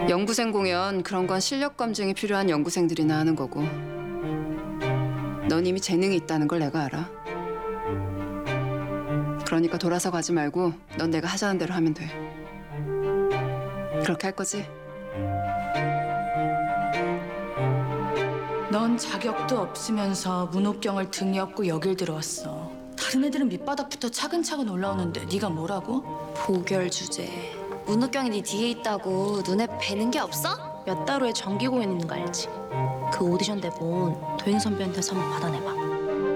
연구생 공연 그런 건 실력 검증이 필요한 연구생들이나 하는 거고. 넌 이미 재능이 있다는 걸 내가 알아. 그러니까 돌아서 가지 말고 넌 내가 하자는 대로 하면 돼. 그렇게 할 거지? 넌 자격도 없으면서 문옥경을 등에 업고 여길 들어왔어. 다른 애들은 밑바닥부터 차근차근 올라오는데 네가 뭐라고? 보결 주제. 문옥경이 네 뒤에 있다고 눈에 뵈는 게 없어? 몇 달 후에 정기 공연 있는 거 알지? 그 오디션 대본 도영 선배한테서 한번 받아내봐.